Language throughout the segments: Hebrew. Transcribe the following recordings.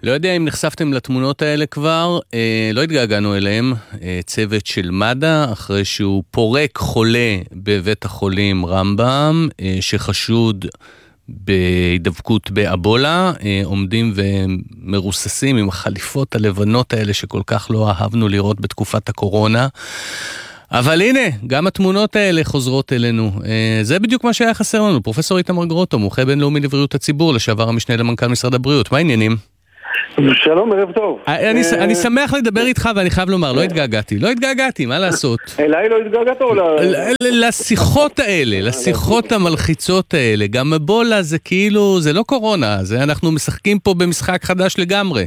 לא יודע אם נחשפתם לתמונות האלה כבר, לא התגעגענו אליהם, צוות של מד"א, אחרי שהוא פורק חולה בבית החולים רמב"ם, שחשוד בהידבקות באבולה, עומדים ומרוססים עם החליפות הלבנות האלה שכל כך לא אהבנו לראות בתקופת הקורונה. אבל הנה, גם התמונות האלה חוזרות אלינו. זה בדיוק מה שהיה חסר לנו. פרופסור איתמר גרוטו, מומחה בינלאומי לבריאות הציבור, לשעבר המשנה למנכ"ל משרד הבריאות. מה העניינים? שלום, ערב טוב. אני שמח לדבר איתך, ואני חייב לומר, לא התגעגעתי, מה לעשות? אליי לא התגעגעת או לשיחות האלה, לשיחות המלחיצות האלה. גם אבולה זה כאילו, זה לא קורונה, אנחנו משחקים פה במשחק חדש לגמרי.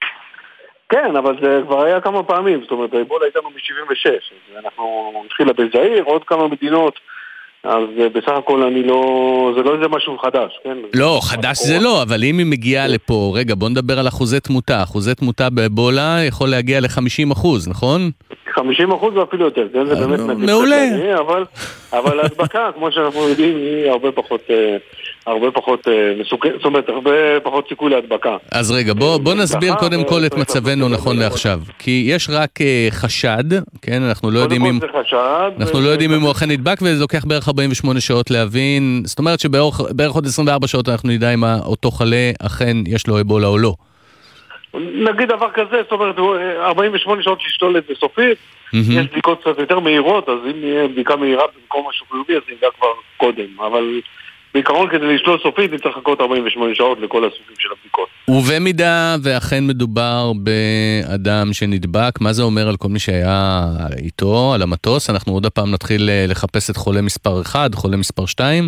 כן, אבל זה כבר היה כמה פעמים, זאת אומרת, אבולה הייתנו מ-76, אנחנו התחילה בזעיר, עוד כמה מדינות, אז בסך הכל זה לא איזה משהו חדש, כן? לא, חדש זה לא, אבל אם היא מגיעה לפה, רגע, בוא נדבר על אחוזי תמותה. אחוזי תמותה באבולה יכול להגיע ל-50%, נכון? 50% ואפילו יותר, כן? זה באמת מעולה. אבל ההדבקה, כמו שאנחנו יודעים, היא הרבה פחות מסוכנת, זאת אומרת, הרבה פחות סיכוי להדבקה. אז רגע, בוא נסביר קודם כל את מצבנו נכון לעכשיו. כי יש רק חשד, כן? אנחנו לא יודעים אם הוא אכן נדבק, וזה לוקח בערך 48 שעות להבין. זאת אומרת שבערך עוד 24 שעות אנחנו נדע אם אותו חולה אכן יש לו אבולה או לא. נגיד דבר כזה, זאת אומרת, 48 שעות לשתול את זה סופית, יש בדיקות קצת יותר מהירות, אז אם יהיה בדיקה מהירה במקום משהו חיובי, אז נדע כבר קודם, אבל בעיקרון כדי לשתול סופית, נצטרך לחכות 48 שעות לכל הסוגים של הבדיקות. ובמידה ואכן מדובר באדם שנדבק, מה זה אומר על כל מי שהיה איתו, על המטוס? אנחנו עוד הפעם נתחיל לחפש את חולה מספר 1, חולה מספר 2?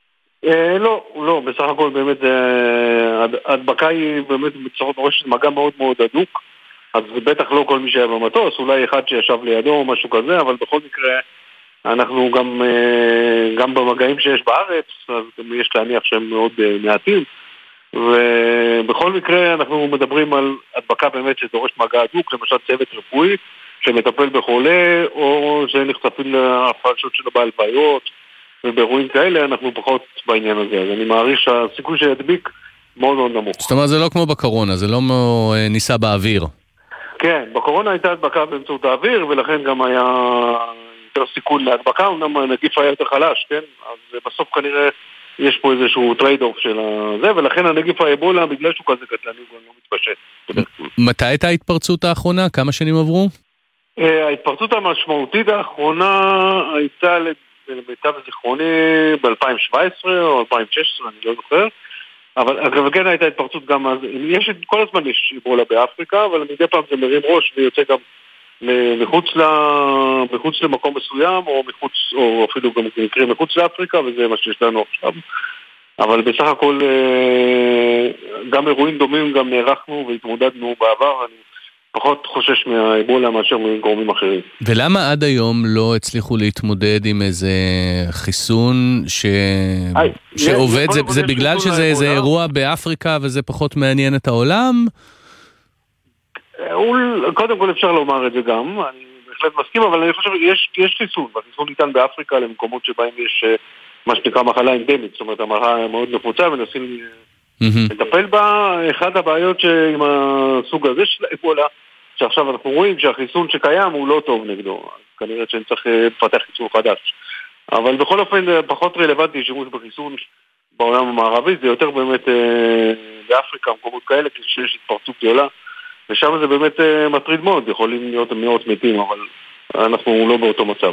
לא, בסך הכל באמת ההדבקה היא באמת בצורות מורשת מגע מאוד מאוד הדוק, אז בטח לא כל מי שהיה במטוס, אולי אחד שישב לידו או משהו כזה, אבל בכל מקרה אנחנו גם במגעים שיש בארץ, אז יש להניח שהם מאוד מעטים, ובכל מקרה אנחנו מדברים על הדבקה באמת שדורש מגע הדוק, למשל צוות רפואי שמטפל בחולה, או שנחשפים להפרשות שלו בהלוויות, ובאירועים כאלה אנחנו פחות בעניין הזה, אז אני מעריך שהסיכוי שידביק מאוד מאוד נמוך. זאת אומרת, זה לא כמו בקורונה, זה לא ניסה באוויר. כן, בקורונה הייתה הדבקה באמצעות האוויר, ולכן גם היה יותר סיכון להדבקה, אמנם הנגיף היה יותר חלש, כן? אז בסוף כנראה יש פה איזשהו טרייד-אוף של זה, ולכן הנגיף האבולה, בגלל שהוא כזה קטלני, הוא לא מתפשט. מתי הייתה ההתפרצות האחרונה? כמה שנים עברו? ההתפרצות המשמעותית האחרונה הייתה למיטב זיכרוני ב-2017 או 2016, אני לא זוכר, אבל כן הייתה התפרצות גם אז, כל הזמן יש אבולה באפריקה, אבל מדי פעם זה מרים ראש ויוצא גם מחוץ למקום מסוים, או אפילו גם מקרים מחוץ לאפריקה, וזה מה שיש לנו עכשיו. אבל בסך הכל גם אירועים דומים גם נערכנו והתמודדנו בעבר, אני פחות חושש מהאבולה מאשר מגורמים אחרים. ולמה עד היום לא הצליחו להתמודד עם איזה חיסון שעובד? זה בגלל שזה איזה אירוע באפריקה וזה פחות מעניין את העולם? קודם כל אפשר לומר את זה גם, אני בהחלט מסכים, אבל אני חושב שיש חיסון, והחיסון ניתן באפריקה למקומות שבהם יש מה שנקרא מחלה אנדמית, זאת אומרת המחלה מאוד נפוצה ונסים לטפל בה. אחד הבעיות עם הסוג הזה של אבולה, שעכשיו אנחנו רואים שהחיסון שקיים הוא לא טוב נגדו, אז כנראה שצריך לפתח חיסון חדש. אבל בכל אופן פחות רלוונטי שימוש בחיסון בעולם המערבי, זה יותר באמת באפריקה, מקומות כאלה, כשיש התפרצות גדולה, ושם זה באמת מטריד מאוד, יכולים להיות מאות מתים, אבל אנחנו לא באותו מצב.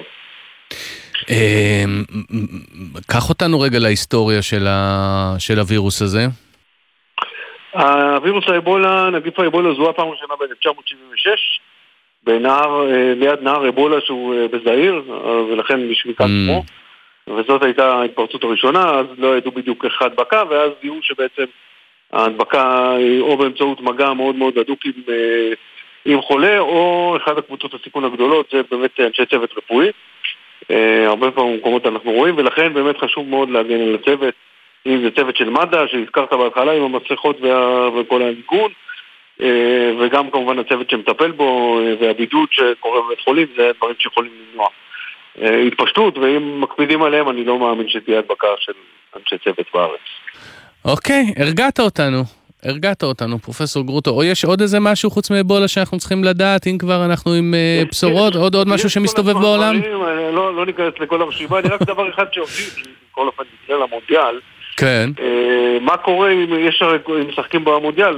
קח אותנו רגע להיסטוריה של הווירוס הזה. הווירוס האבולה, נגיף האבולה זוהה פעם ראשונה ב-1976 ליד נהר אבולה שהוא בזעיר, ולכן משמיקה כמו, וזאת הייתה ההתפרצות הראשונה, אז לא ידעו בדיוק איך ההדבקה, ואז זיהו שבעצם ההדבקה היא או באמצעות מגע מאוד מאוד הדוק עם חולה, או אחד הקבוצות הסיכון הגדולות, זה באמת אנשי צוות רפואי. הרבה פעמים מקומות אנחנו רואים, ולכן באמת חשוב מאוד להגן על הצוות, אם זה צוות של מד"א, שהזכרת בהתחלה עם המסכות וכל הניגון, וגם כמובן הצוות שמטפל בו, והבידוד שקורה בבית חולים, זה דברים שיכולים למנוע התפשטות, ואם מקפידים עליהם, אני לא מאמין שתהיה הדבקה של אנשי צוות בארץ. אוקיי, הרגעת אותנו. הרגעת אותנו, פרופסור גרוטו. או יש עוד איזה משהו חוץ מאבולה שאנחנו צריכים לדעת, אם כבר אנחנו עם בשורות, עוד משהו שמסתובב בעולם? לא ניכנס לכל הרשימה, אני רק דבר אחד שעובדים, כל אופן נקרא למונדיאל. כן. מה קורה אם משחקים במונדיאל,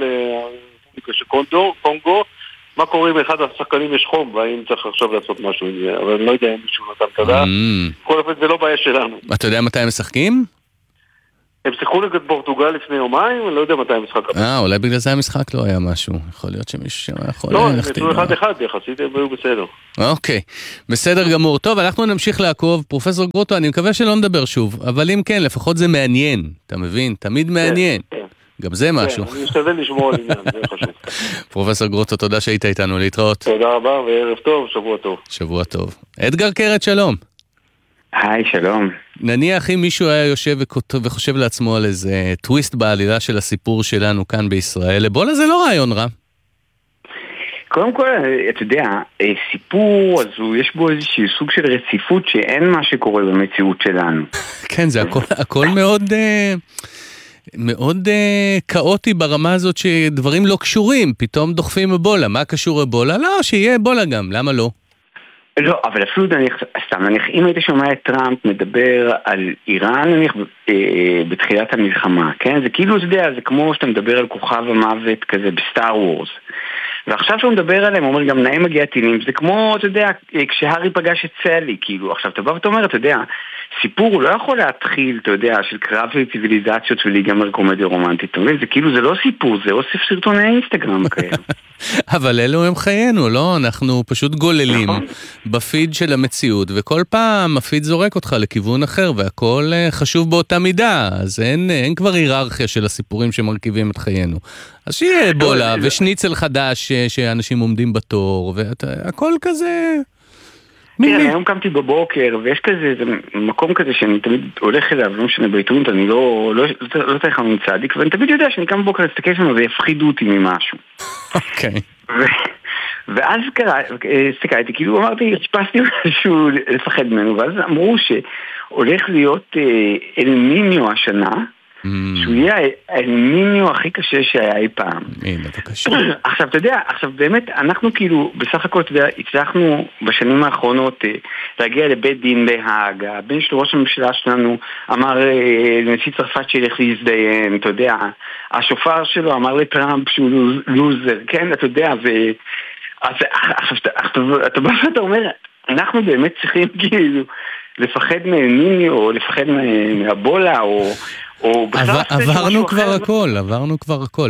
קונגו, מה קורה אם אחד השחקנים יש חום, והאם צריך עכשיו לעשות משהו עם זה, אבל אני לא יודע אם מישהו נתן תדע. כל אופן זה לא בעיה שלנו. אתה יודע מתי הם משחקים? הם שיחקו נגד פורטוגל לפני יומיים, אני לא יודע מתי המשחק הבא. אולי בגלל זה המשחק לא היה משהו. יכול להיות שמישהו שם יכול... לא, הם נצאו אחד יחסית, הם היו בסדר. אוקיי, בסדר גמור. טוב, אנחנו נמשיך לעקוב. פרופסור גרוטו, אני מקווה שלא נדבר שוב, אבל אם כן, לפחות זה מעניין. אתה מבין? תמיד מעניין. גם זה משהו. אני אשתדל לשמור על עניין, זה חשוב. פרופסור גרוטו, תודה שהיית איתנו, להתראות. תודה רבה וערב טוב, שבוע טוב. שבוע טוב. אדגר קרת, שלום. היי, שלום. נניח אם מישהו היה יושב וחושב לעצמו על איזה טוויסט בעלילה של הסיפור שלנו כאן בישראל, אבולה זה לא רעיון רע. קודם כל, אתה יודע, סיפור, אז יש בו איזושהי סוג של רציפות שאין מה שקורה במציאות שלנו. כן, זה הכל מאוד כאוטי ברמה הזאת שדברים לא קשורים, פתאום דוחפים אבולה. מה קשור אבולה? לא, שיהיה אבולה גם, למה לא? לא, אבל אפילו נניח, אם היית שומע את טראמפ מדבר על איראן, נניח, בתחילת המלחמה, כן? זה כאילו, אתה יודע, זה כמו שאתה מדבר על כוכב המוות כזה בסטאר וורס. ועכשיו שהוא מדבר עליהם, הוא אומר גם נעים מגיע טילים, זה כמו, אתה יודע, כשהארי פגש את סלי, כאילו, עכשיו אתה בא ואתה אומר, אתה יודע, סיפור הוא לא יכול להתחיל, אתה יודע, של קרב וציביליזציות ולהיגמר קומדיה רומנטית, אתה מבין? זה כאילו, זה לא סיפור, זה אוסף סרטוני אינסטגרם כאלה. אבל אלו הם חיינו, לא? אנחנו פשוט גוללים בפיד של המציאות, וכל פעם הפיד זורק אותך לכיוון אחר, והכל חשוב באותה מידה, אז אין כבר היררכיה של הסיפורים שמרכיבים את חיינו. אז שיהיה אבולה ושניצל חדש שאנשים עומדים בתור, והכל כזה... תראה, היום קמתי בבוקר, ויש כזה מקום כזה שאני תמיד הולך אליו, לא משנה בעיתונות, אני לא תריך אני צדיק, ואני תמיד יודע שאני קם בבוקר להסתכל שם ויפחידו אותי ממשהו. אוקיי. ואז הסתכלתי, כאילו אמרתי, חשפשתי משהו לפחד ממנו, ואז אמרו שהולך להיות אל ניניו השנה, שהוא יהיה האלמיניו הכי קשה שהיה אי פעם. הנה, בבקשה. עכשיו, אתה יודע, עכשיו באמת, אנחנו כאילו, בסך הכל, אתה יודע, הצלחנו בשנים האחרונות להגיע לבית דין בהאג, הבן של ראש הממשלה שלנו אמר לנשיא צרפת שילך להזדיין, אתה יודע, השופר שלו אמר לטראמפ שהוא לוזר, כן, אתה יודע, עכשיו, אתה בא ואתה אומר, אנחנו באמת צריכים כאילו לפחד מאלמיניו, או לפחד מאבולה, או עברנו כבר הכל.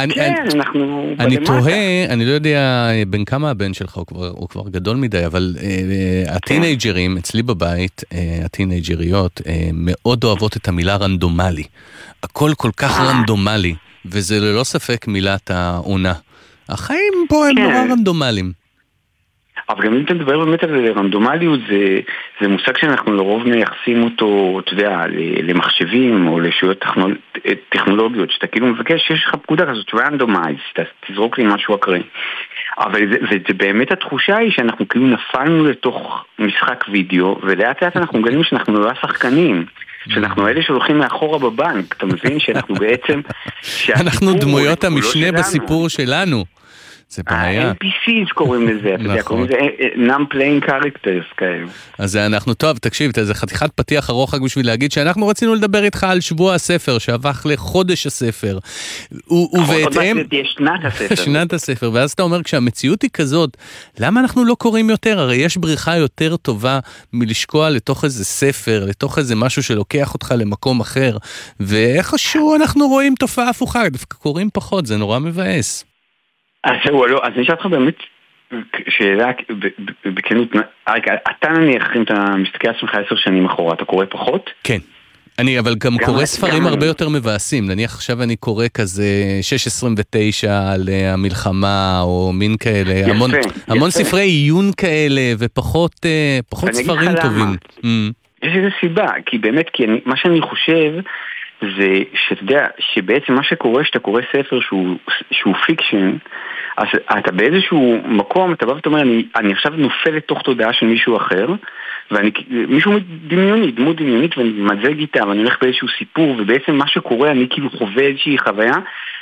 אני תוהה, אני לא יודע בין כמה הבן שלך, הוא כבר גדול מדי, אבל הטינג'רים אצלי בבית, הטינג'ריות, מאוד אוהבות את המילה רנדומלי. הכל כל כך רנדומלי, וזה ללא ספק מילת העונה. החיים פה הם נורא רנדומליים. אבל גם אם אתה מדבר באמת על רנדומליות, זה מושג שאנחנו לרוב מייחסים אותו, אתה יודע, למחשבים או לשויות טכנולוגיות, שאתה כאילו מבקש שיש לך פקודה כזאת, randomize, תזרוק לי משהו אקראי. אבל זה באמת התחושה היא שאנחנו כאילו נפלנו לתוך משחק וידאו, ולאט לאט אנחנו מגלים שאנחנו לא השחקנים, שאנחנו אלה שהולכים מאחורה בבנק, אתה מבין שאנחנו בעצם... אנחנו דמויות המשנה בסיפור שלנו. זה בעיה. ה-NPCs קוראים לזה, אתה יודע, קוראים לזה non-playing characters כאלה. אז זה אנחנו, טוב, תקשיב, זה חתיכת פתיח ארוך רק בשביל להגיד שאנחנו רצינו לדבר איתך על שבוע הספר, שהפך לחודש הספר. ובהתאם... שנת הספר, ואז אתה אומר, כשהמציאות היא כזאת, למה אנחנו לא קוראים יותר? הרי יש בריחה יותר טובה מלשקוע לתוך איזה ספר, לתוך איזה משהו שלוקח אותך למקום אחר, ואיכשהו אנחנו רואים תופעה הפוכה, דווקא קוראים פחות, זה נורא מבאס. אז נשאר לך באמת שאלה בכנות, אתה נניח אם אתה מסתכל על עצמך 10 שנים אחורה, אתה קורא פחות? כן, אני אבל גם קורא ספרים הרבה יותר מבאסים, נניח עכשיו אני קורא כזה 629 על המלחמה או מין כאלה, המון ספרי עיון כאלה ופחות ספרים טובים. יש איזו סיבה, כי באמת, מה שאני חושב זה שאתה יודע שבעצם מה שקורה שאתה קורא ספר שהוא פיקשן, אז אתה באיזשהו מקום אתה בא ואתה אומר אני עכשיו נופל לתוך תודעה של מישהו אחר, מישהו דמיוני, דמות דמיונית, ואני מזג איתה ואני הולך באיזשהו סיפור, ובעצם מה שקורה אני כאילו חווה איזושהי חוויה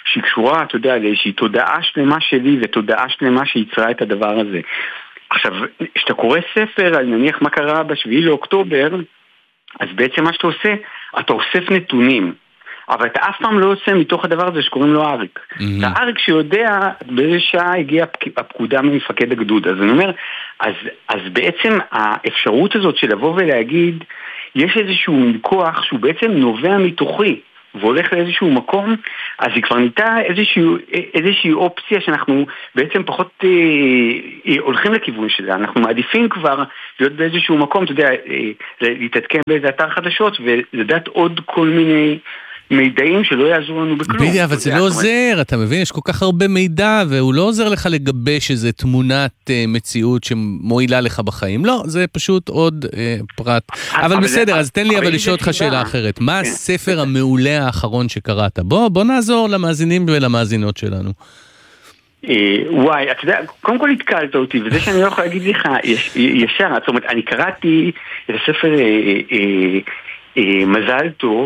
שהיא קשורה, אתה יודע, לאיזושהי תודעה שלמה שלי ותודעה שלמה שיצרה את הדבר הזה. עכשיו, כשאתה קורא ספר על נניח מה קרה בשביעי לאוקטובר, אז בעצם מה שאתה עושה, אתה אוסף נתונים. אבל אתה אף פעם לא יוצא מתוך הדבר הזה שקוראים לו אריק. אתה אריק שיודע באיזה שעה הגיעה הפקודה ממפקד הגדוד. אז אני אומר, אז בעצם האפשרות הזאת של לבוא ולהגיד, יש איזשהו כוח שהוא בעצם נובע מתוכי, והולך לאיזשהו מקום, אז היא כבר ניתה איזושהי אופציה שאנחנו בעצם פחות הולכים לכיוון שלה. אנחנו מעדיפים כבר להיות באיזשהו מקום, אתה יודע, להתעדכן באיזה אתר חדשות, ולדעת עוד כל מיני מידעים שלא יעזרו לנו בכלום. בדיוק, אבל זה לא עוזר, אתה מבין? יש כל כך הרבה מידע, והוא לא עוזר לך לגבש איזה תמונת מציאות שמועילה לך בחיים. לא, זה פשוט עוד פרט. אבל בסדר, אז תן לי אבל לשאול אותך שאלה אחרת. מה הספר המעולה האחרון שקראת? בוא נעזור למאזינים ולמאזינות שלנו. וואי, אתה יודע, קודם כל התקלת אותי, וזה שאני לא יכול להגיד לך ישר, זאת אומרת, אני קראתי את הספר מזל טוב,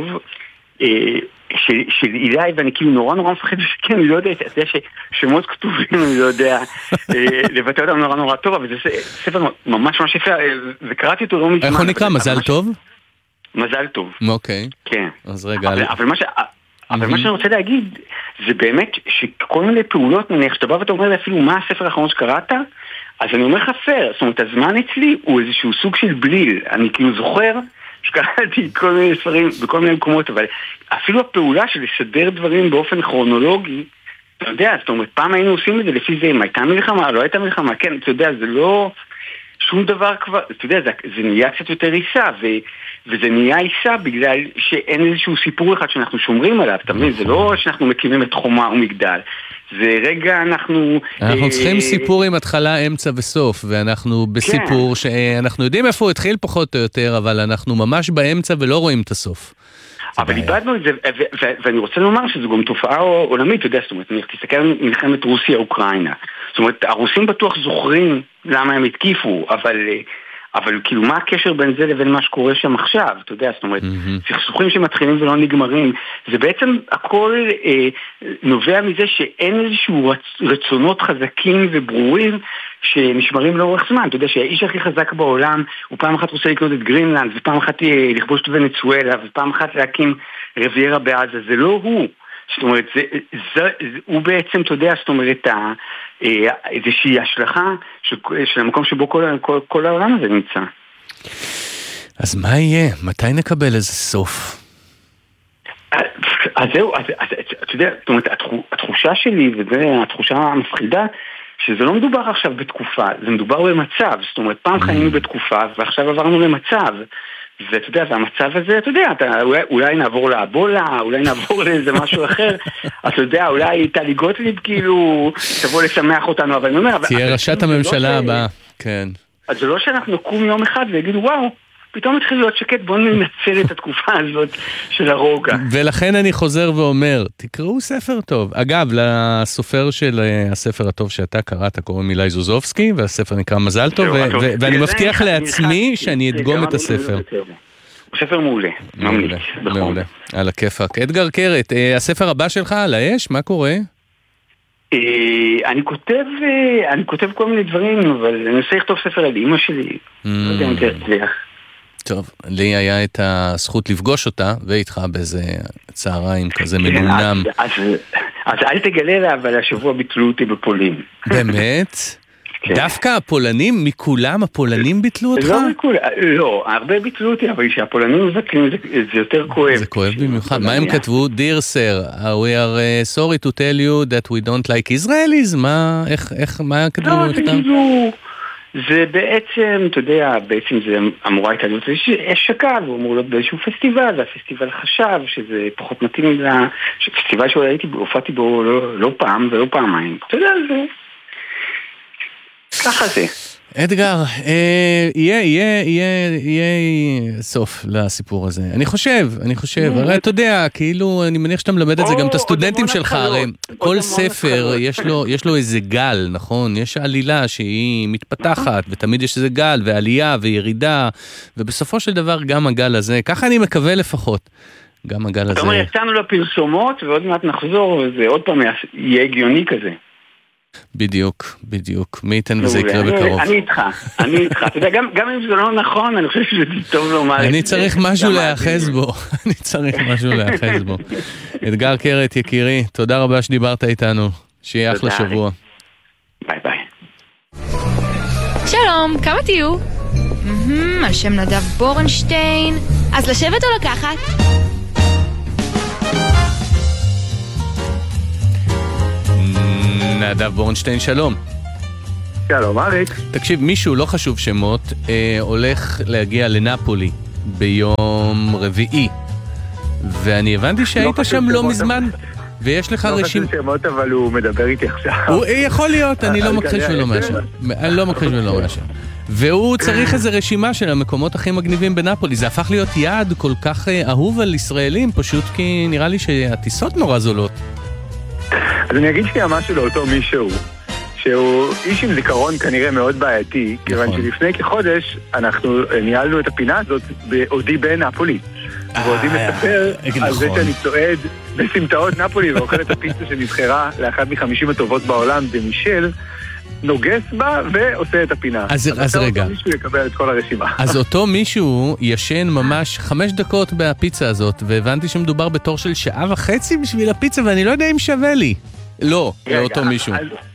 של אילי, ואני כאילו נורא מפחד שכן, אני לא יודע, אתה יודע ששמות כתובים, אני לא יודע לבטא אותם נורא טוב, אבל זה ספר ממש יפה, וקראתי אותו לא מזמן. איך הוא נקרא? מזל טוב? מזל טוב. אוקיי. כן. אז רגע. אבל מה שאני רוצה להגיד, זה באמת שכל מיני פעולות, נניח, שאתה בא ואתה אומר לי אפילו מה הספר האחרון שקראת, אז אני אומר לך פייר, זאת אומרת, הזמן אצלי הוא איזשהו סוג של בליל, אני כאילו זוכר, שקראתי כל מיני ספרים בכל מיני מקומות, אבל אפילו הפעולה של לסדר דברים באופן כרונולוגי, אתה יודע, זאת אומרת, פעם היינו עושים את זה לפי זה, אם הייתה מלחמה, לא הייתה מלחמה, כן, אתה יודע, זה לא שום דבר כבר, אתה יודע, זה נהיה קצת יותר עיסה, וזה נהיה עיסה בגלל שאין איזשהו סיפור אחד שאנחנו שומרים עליו, אתה מבין? זה לא שאנחנו מקימים את חומה ומגדל, זה רגע אנחנו צריכים סיפור עם התחלה, אמצע וסוף, ואנחנו בסיפור שאנחנו יודעים איפה הוא התחיל פחות או יותר, אבל אנחנו ממש באמצע ולא רואים את הסוף. אבל איבדנו את זה, ואני רוצה לומר שזו גם תופעה עולמית, אתה יודע, זאת אומרת, תסתכל על מלחמת רוסיה-אוקראינה, זאת אומרת, הרוסים בטוח זוכרים למה הם התקיפו, אבל כאילו מה הקשר בין זה לבין מה שקורה שם עכשיו, אתה יודע, זאת אומרת, סכסוכים שמתחילים ולא נגמרים, זה בעצם הכל נובע מזה שאין איזשהו רצונות חזקים וברורים שנשמרים לאורך זמן, אתה יודע שהאיש הכי חזק בעולם הוא פעם אחת רוצה לקנות את גרינלנד, ופעם אחת לכבוש את ונצואלה, ופעם אחת להקים רביירה בעזה, זה לא הוא. זאת אומרת, הוא בעצם, אתה יודע, זאת אומרת, איזושהי השלכה של המקום שבו כל העולם הזה נמצא. אז מה יהיה? מתי נקבל איזה סוף? אז זהו, אתה יודע, זאת אומרת, התחושה שלי, וזו התחושה המפחידה, שזה לא מדובר עכשיו בתקופה, זה מדובר במצב. זאת אומרת, פעם חיינו בתקופה, ועכשיו עברנו למצב. ואתה יודע, והמצב הזה, אתה יודע, אולי נעבור לאבולה, אולי נעבור לאיזה משהו אחר, אתה יודע, אולי טלי גוטליב כאילו תבוא לשמח אותנו, אבל אני אומר... תהיה ראשת הממשלה הבאה, כן. אז זה לא שאנחנו נקום יום אחד ויגידו, וואו, פתאום התחיל להיות שקט, בואו ננצל את התקופה הזאת של הרוגע. ולכן אני חוזר ואומר, תקראו ספר טוב. אגב, לסופר של הספר הטוב שאתה קראת, קוראים אילי זוזובסקי, והספר נקרא מזל טוב, ואני מבטיח לעצמי שאני אדגום את הספר. הוא ספר מעולה, ממליץ. מעולה, על הכיפק. אדגר קרת, הספר הבא שלך על האש, מה קורה? אני כותב כל מיני דברים, אבל אני עושה לכתוב ספר על אמא שלי. לא יודע אם תצליח. טוב, לי היה את הזכות לפגוש אותה, ואיתך באיזה צהריים כזה מנומנם. אז אל תגלה לה, אבל השבוע ביטלו אותי בפולין. באמת? דווקא הפולנים, מכולם הפולנים ביטלו אותך? לא, הרבה ביטלו אותי, אבל כשהפולנים מבטלים זה יותר כואב. זה כואב במיוחד. מה הם כתבו? Dear sir, we are sorry to tell you that we don't like Israelis. מה כתבו? לא, זה כאילו... זה בעצם, אתה יודע, בעצם זה אמורה הייתה להיות השקה, והוא אמור להיות באיזשהו פסטיבל, והפסטיבל חשב שזה פחות מתאים פסטיבל שהופעתי בו לא פעם ולא פעמיים. אתה יודע, זה... ככה זה. אדגר, יהיה סוף לסיפור הזה. אני חושב, הרי אתה יודע, כאילו, אני מניח שאתה מלמד את זה גם את הסטודנטים שלך, הרי כל ספר יש לו איזה גל, נכון? יש עלילה שהיא מתפתחת, ותמיד יש איזה גל, ועלייה וירידה, ובסופו של דבר גם הגל הזה, ככה אני מקווה לפחות, גם הגל הזה... אתה אומר, יצאנו לפרסומות, ועוד מעט נחזור, וזה עוד פעם יהיה הגיוני כזה. בדיוק. מי ייתן וזה יקרה בקרוב. אני איתך. אתה יודע, גם אם זה לא נכון, אני חושב שזה טוב לומר. אני צריך משהו להאחז בו. אתגר קרת, יקירי, תודה רבה שדיברת איתנו. שיהיה אחלה שבוע. ביי ביי. שלום, כמה תהיו? על שם נדב בורנשטיין. אז לשבת או לקחת? נדב בורנשטיין, שלום. שלום, אריק. תקשיב, מישהו, לא חשוב שמות, הולך להגיע לנפולי ביום רביעי, ואני הבנתי שהיית שם לא מזמן, ויש לך רשימה... לא חשוב שמות, אבל הוא מדבר איתי עכשיו. הוא יכול להיות, אני לא מכחיש ולא מאשר. והוא צריך איזו רשימה של המקומות הכי מגניבים בנפולי. זה הפך להיות יעד כל כך אהוב על ישראלים, פשוט כי נראה לי שהטיסות נורא זולות. אז אני אגיד שנייה משהו לאותו מישהו, שהוא איש עם זיכרון כנראה מאוד בעייתי, כיוון שלפני כחודש אנחנו ניהלנו את הפינה הזאת בעודי בנפולי. ועודי מספר על זה שאני צועד בסמטאות נפולי ואוכל את הפיצה שנבחרה לאחת מ50 הטובות בעולם, דמישל, נוגס בה ועושה את הפינה. אז רגע. אותו מישהו יקבל את כל הרשימה. אז אותו מישהו ישן ממש 5 דקות בפיצה הזאת, והבנתי שמדובר בתור של 1.5 שעה בשביל הפיצה, ואני לא יודע אם שווה לי. לא, לאותו מישהו.